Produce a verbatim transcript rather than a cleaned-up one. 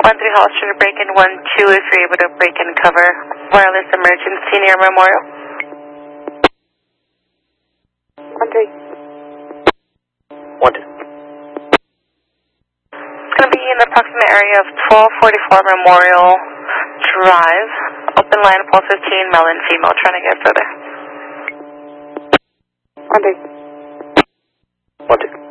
one three Hollister to break in one two if you're able to break in cover. Wireless emergency near Memorial. one three. one two. It's going to be in the approximate area of twelve forty-four Memorial Drive. Open line, pulse fifteen, male and female, trying to get further. one three. one two.